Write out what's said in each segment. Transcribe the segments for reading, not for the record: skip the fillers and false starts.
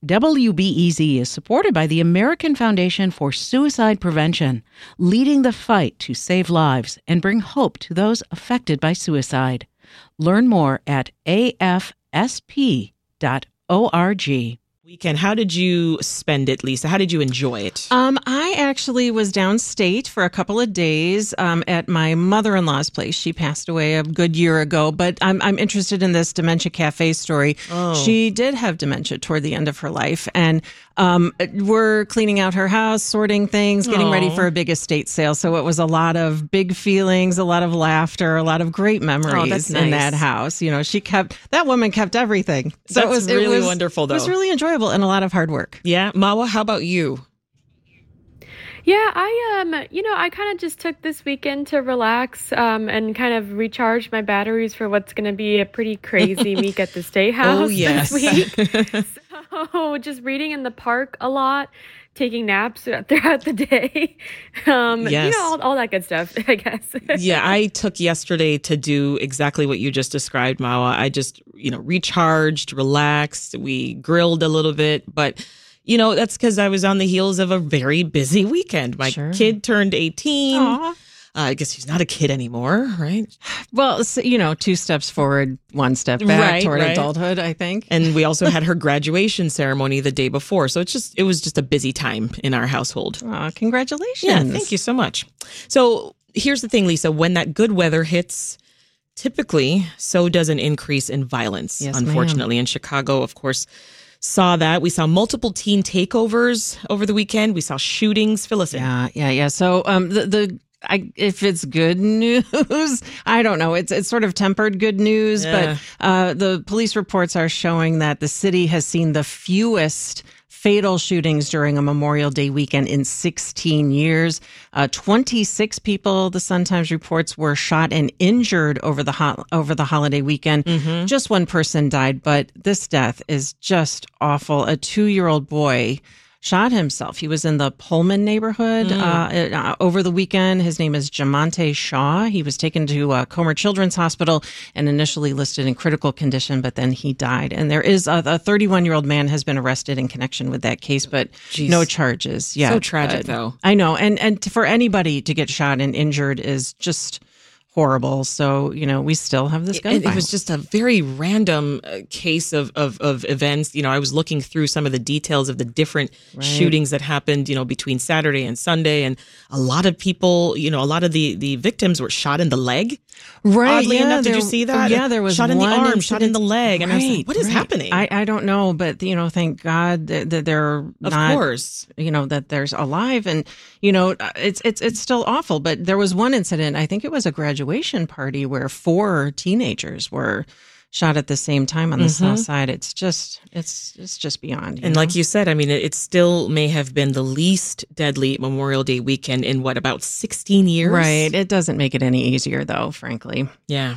WBEZ is supported by the American Foundation for Suicide Prevention, leading the fight to save lives and bring hope to those affected by suicide. Learn more at afsp.org. Weekend. How did you spend it, Lisa? How did you enjoy it? I actually was downstate for a couple of days at my mother-in-law's place. She passed away a good year ago, but I'm interested in this Dementia Cafe story. Oh. She did have dementia toward the end of her life, and we're cleaning out her house, sorting things, getting ready for a big estate sale. So it was a lot of big feelings, a lot of laughter, a lot of great memories in that house. You know, that woman kept everything. So That's it was wonderful, though. It was really enjoyable and a lot of hard work. Yeah. Mawa, how about you? Yeah, I kind of just took this weekend to relax and kind of recharge my batteries for what's going to be a pretty crazy week at the State House this week. So just reading in the park a lot, taking naps throughout the day, all that good stuff, I guess. Yeah, I took yesterday to do exactly what you just described, Mawa. I just, recharged, relaxed. We grilled a little bit, but that's because I was on the heels of a very busy weekend. My kid turned 18. Aww. I guess he's not a kid anymore, right? Well, so, 2 steps forward, 1 step back toward adulthood, I think. And we also had her graduation ceremony the day before. So it was just a busy time in our household. Congratulations. Yeah, thank you so much. So here's the thing, Lisa. When that good weather hits, typically, so does an increase in violence, unfortunately. In Chicago, of course, saw that. We saw multiple teen takeovers over the weekend. We saw shootings. Fill us in. Yeah. So if it's good news, I don't know. It's sort of tempered good news, but the police reports are showing that the city has seen the fewest fatal shootings during a Memorial Day weekend in 16 years. 26 people, the Sun-Times reports, were shot and injured over the holiday weekend. Mm-hmm. Just 1 person died, but this death is just awful. A 2-year-old boy shot himself. He was in the Pullman neighborhood over the weekend. His name is Jamonte Shaw. He was taken to Comer Children's Hospital and initially listed in critical condition, but then he died. And there is a 31-year-old man has been arrested in connection with that case, but no charges yet. So tragic, though. I know. And for anybody to get shot and injured is just horrible. So, we still have this gun violence. It was just a very random case of events. I was looking through some of the details of the different shootings that happened, between Saturday and Sunday. And a lot of people, a lot of the victims were shot in the leg. Right. Oddly enough, did you see that? Yeah, there was shot in the arm, incident. shot in the leg. And I was like, what is happening? I don't know, but, thank God that they're not, of course, that there's alive. And, it's still awful. But there was one incident, I think it was a graduation party where 4 teenagers were shot at the same time on the south side. It's just beyond. And like you said, it still may have been the least deadly Memorial Day weekend in about 16 years. Right. It doesn't make it any easier, though, frankly. Yeah.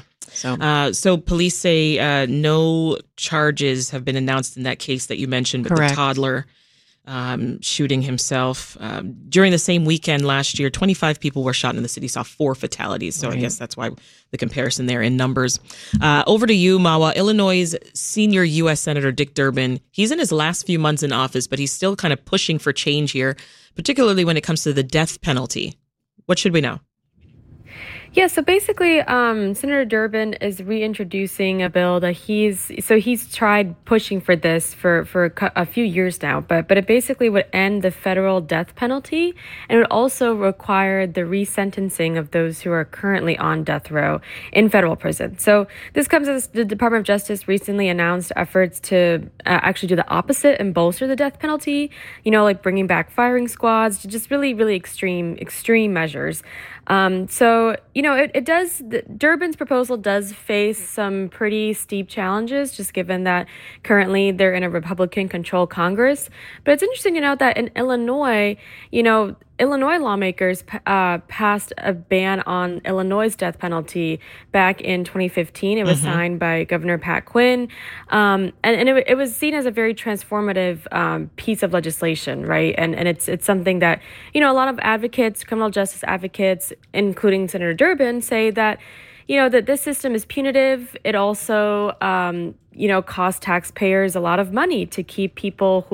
So police say no charges have been announced in that case that you mentioned with the toddler shooting himself. During the same weekend last year, 25 people were shot in the city, saw 4 fatalities. So I guess that's why the comparison there in numbers. Over to you, Mawa. Illinois' senior U.S. Senator Dick Durbin, he's in his last few months in office, but he's still kind of pushing for change here, particularly when it comes to the death penalty. What should we know? Yeah, so basically, Senator Durbin is reintroducing a bill that he's tried pushing for this for a few years now, but it basically would end the federal death penalty, and it would also require the resentencing of those who are currently on death row in federal prison. So this comes as the Department of Justice recently announced efforts to actually do the opposite and bolster the death penalty, like bringing back firing squads, just really, really extreme measures. Durbin's proposal does face some pretty steep challenges, just given that currently they're in a Republican-controlled Congress. But it's interesting to note that in Illinois, Illinois lawmakers passed a ban on Illinois' death penalty back in 2015. It was signed by Governor Pat Quinn. And it was seen as a very transformative piece of legislation, right? And it's something that, a lot of advocates, criminal justice advocates, including Senator Durbin, say that, that this system is punitive. It also, costs taxpayers a lot of money to keep people who